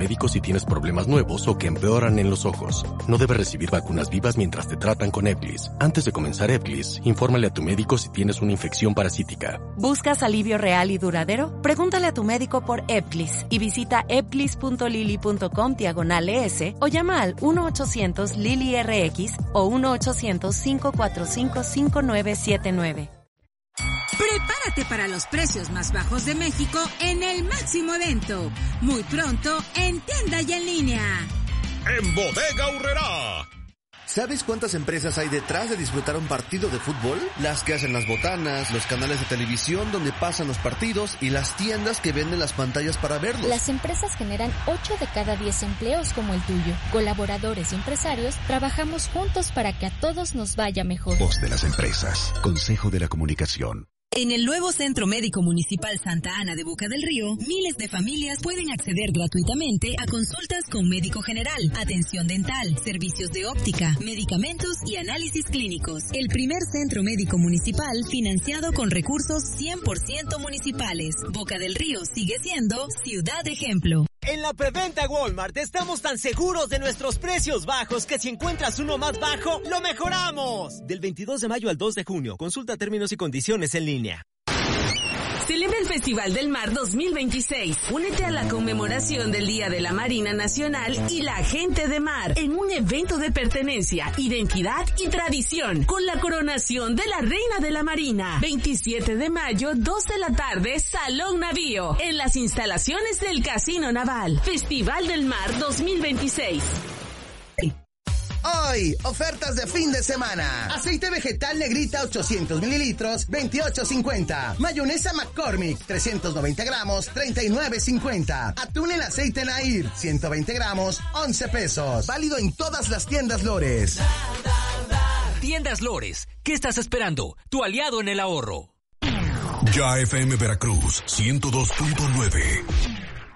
médico si tienes problemas nuevos o que empeoran en los ojos. No debes recibir vacunas vivas mientras te tratan con Ebglyss. Antes de comenzar Ebglyss, infórmale a tu médico si tienes una infección parasítica. ¿Buscas alivio real y duradero? Pregúntale a tu médico por Ebglyss y visita ebglyss.lily.com/ES o llama al 1-800-LILY-RX o 1-800-545-5979. Prepárate para los precios más bajos de México en el máximo evento. Muy pronto en tienda y en línea. En Bodega Aurrerá. ¿Sabes cuántas empresas hay detrás de disfrutar un partido de fútbol? Las que hacen las botanas, los canales de televisión donde pasan los partidos y las tiendas que venden las pantallas para verlos. Las empresas generan 8 de cada 10 empleos como el tuyo. Colaboradores y empresarios trabajamos juntos para que a todos nos vaya mejor. Voz de las empresas. Consejo de la Comunicación. En el nuevo Centro Médico Municipal Santa Ana de Boca del Río, miles de familias pueden acceder gratuitamente a consultas con médico general, atención dental, servicios de óptica, medicamentos y análisis clínicos. El primer centro médico municipal financiado con recursos 100% municipales. Boca del Río sigue siendo ciudad ejemplo. En la preventa Walmart estamos tan seguros de nuestros precios bajos que si encuentras uno más bajo, ¡lo mejoramos! Del 22 de mayo al 2 de junio. Consulta términos y condiciones en línea. Celebra el Festival del Mar 2026. Únete a la conmemoración del Día de la Marina Nacional y la Gente de Mar en un evento de pertenencia, identidad y tradición con la coronación de la Reina de la Marina. 27 de mayo, 2 de la tarde, Salón Navío, en las instalaciones del Casino Naval. Festival del Mar 2026. Hoy, ofertas de fin de semana. Aceite vegetal Negrita 800 mililitros, 28.50. Mayonesa McCormick, 390 gramos, 39.50. Atún en aceite Nair, 120 gramos, 11 pesos. Válido en todas las tiendas Lores. Tiendas Lores, ¿qué estás esperando? Tu aliado en el ahorro. Ya FM Veracruz, 102.9.